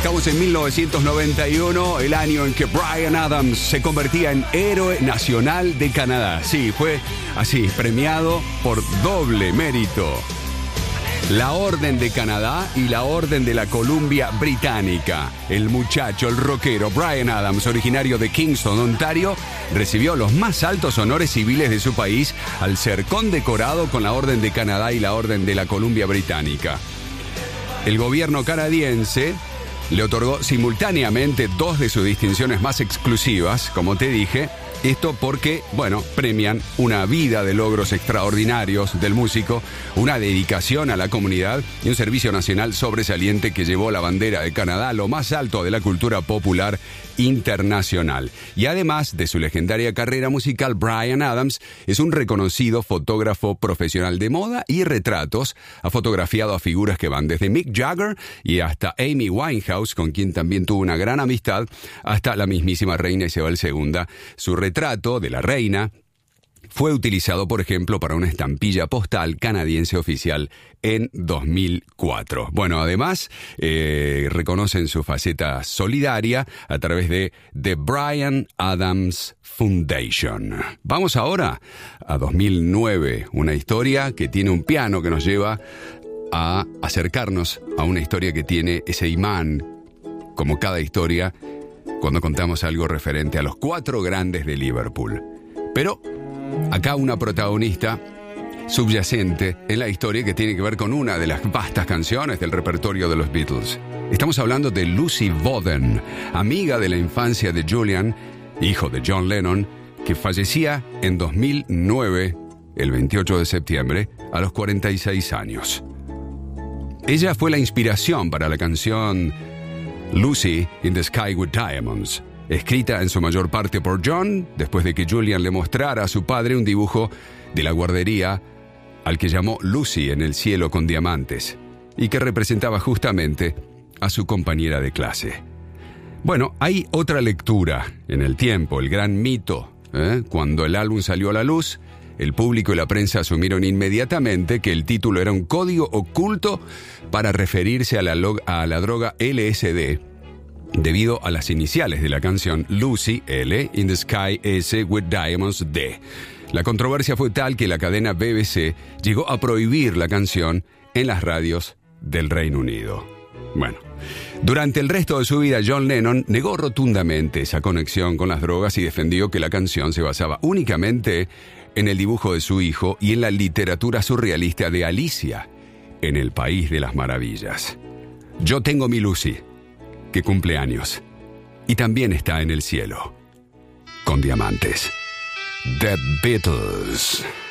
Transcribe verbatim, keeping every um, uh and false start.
Estamos en mil novecientos noventa y uno, el año en que Bryan Adams se convertía en héroe nacional de Canadá. Sí, fue así, premiado por doble mérito. La Orden de Canadá y la Orden de la Columbia Británica. El muchacho, el rockero Bryan Adams, originario de Kingston, Ontario, recibió los más altos honores civiles de su país al ser condecorado con la Orden de Canadá y la Orden de la Columbia Británica. El gobierno canadiense le otorgó simultáneamente dos de sus distinciones más exclusivas, como te dije. Esto porque, bueno, premian una vida de logros extraordinarios del músico, una dedicación a la comunidad y un servicio nacional sobresaliente que llevó la bandera de Canadá a lo más alto de la cultura popular internacional. Y además de su legendaria carrera musical, Bryan Adams es un reconocido fotógrafo profesional de moda y retratos. Ha fotografiado a figuras que van desde Mick Jagger y hasta Amy Winehouse, con quien también tuvo una gran amistad, hasta la mismísima reina Isabel segunda. Su retrato de la reina fue utilizado, por ejemplo, para una estampilla postal canadiense oficial en dos mil cuatro. Bueno, además, eh, reconocen su faceta solidaria a través de The Bryan Adams Foundation. Vamos ahora a dos mil nueve, una historia que tiene un piano que nos lleva a acercarnos a una historia que tiene ese imán, como cada historia, cuando contamos algo referente a los cuatro grandes de Liverpool. Pero acá una protagonista subyacente en la historia que tiene que ver con una de las vastas canciones del repertorio de los Beatles. Estamos hablando de Lucy Bowden, amiga de la infancia de Julian, hijo de John Lennon, que fallecía en dos mil nueve, el veintiocho de septiembre, a los cuarenta y seis años. Ella fue la inspiración para la canción Lucy in the Sky with Diamonds, escrita en su mayor parte por John, después de que Julian le mostrara a su padre un dibujo de la guardería al que llamó Lucy en el cielo con diamantes, y que representaba justamente a su compañera de clase. Bueno, hay otra lectura en el tiempo, el gran mito. ¿eh? Cuando el álbum salió a la luz, el público y la prensa asumieron inmediatamente que el título era un código oculto para referirse a la, log- a la droga L S D, debido a las iniciales de la canción Lucy, L, in the Sky, S, with Diamonds, D. La controversia fue tal que la cadena B B C llegó a prohibir la canción en las radios del Reino Unido. Bueno, durante el resto de su vida, John Lennon negó rotundamente esa conexión con las drogas y defendió que la canción se basaba únicamente en el dibujo de su hijo y en la literatura surrealista de Alicia en el País de las Maravillas. Yo tengo mi Lucy, que cumple años, y también está en el cielo, con diamantes. The Beatles.